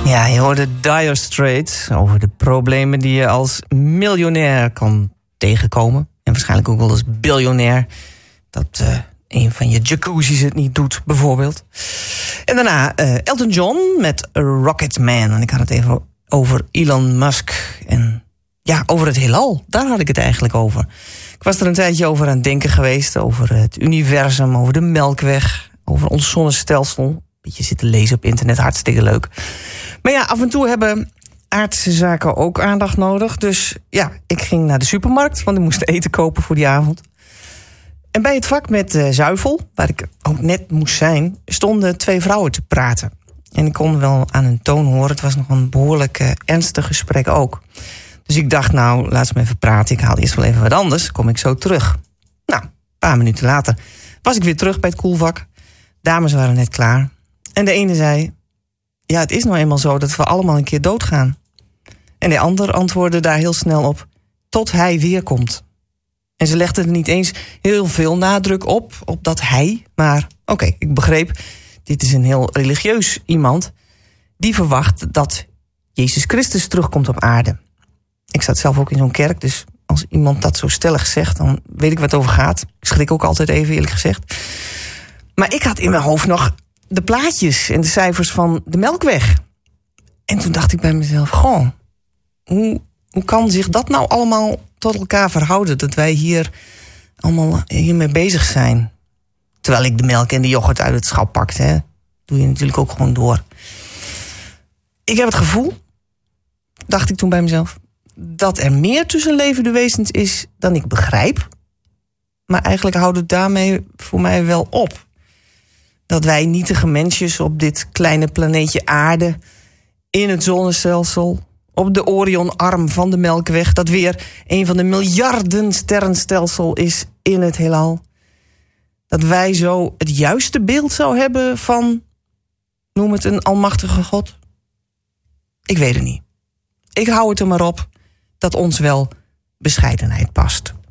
Ja, je hoorde Dire Straits over de problemen die je als miljonair kan tegenkomen. En waarschijnlijk ook wel als biljonair. Dat een van je jacuzzi's het niet doet, bijvoorbeeld. En daarna Elton John met Rocketman. En ik had het even over Elon Musk. En ja, over het heelal. Daar had ik het eigenlijk over. Ik was er een tijdje over aan het denken geweest. Over het universum, over de Melkweg. Over ons zonnestelsel. Beetje zitten lezen op internet, hartstikke leuk. Maar ja, af en toe hebben aardse zaken ook aandacht nodig. Dus ja, ik ging naar de supermarkt, want ik moest eten kopen voor die avond. En bij het vak met zuivel, waar ik ook net moest zijn, stonden 2 vrouwen te praten. En ik kon wel aan hun toon horen, het was nog een behoorlijk ernstig gesprek ook. Dus ik dacht, nou, laat ze me even praten. Ik haal eerst wel even wat anders, kom ik zo terug. Nou, een paar minuten later was ik weer terug bij het koelvak. Dames waren net klaar. En de ene zei, ja, het is nou eenmaal zo dat we allemaal een keer doodgaan. En de ander antwoordde daar heel snel op, tot hij weer komt. En ze legde er niet eens heel veel nadruk op dat hij. Maar oké, ik begreep, dit is een heel religieus iemand die verwacht dat Jezus Christus terugkomt op aarde. Ik zat zelf ook in zo'n kerk, dus als iemand dat zo stellig zegt, dan weet ik wat het over gaat. Ik schrik ook altijd even, eerlijk gezegd. Maar ik had in mijn hoofd nog de plaatjes en de cijfers van de Melkweg. En toen dacht ik bij mezelf, goh, hoe kan zich dat nou allemaal tot elkaar verhouden, dat wij hier allemaal hiermee bezig zijn? Terwijl ik de melk en de yoghurt uit het schap pakte, hè. Doe je natuurlijk ook gewoon door. Ik heb het gevoel, dacht ik toen bij mezelf, dat er meer tussen levende wezens is dan ik begrijp. Maar eigenlijk houdt het daarmee voor mij wel op. Dat wij nietige mensjes op dit kleine planeetje aarde, in het zonnestelsel, op de Orionarm van de Melkweg, dat weer een van de miljarden sterrenstelsel is in het heelal, dat wij zo het juiste beeld zou hebben van, noem het een almachtige God. Ik weet het niet. Ik hou het er maar op dat ons wel bescheidenheid past.